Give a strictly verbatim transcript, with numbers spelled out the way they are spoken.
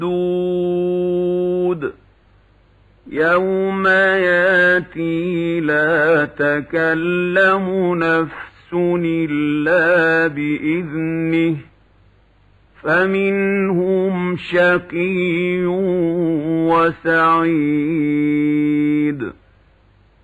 ممدود يوم ياتي لا تكلم نفس إلا بإذنه فمنهم شقي وسعيد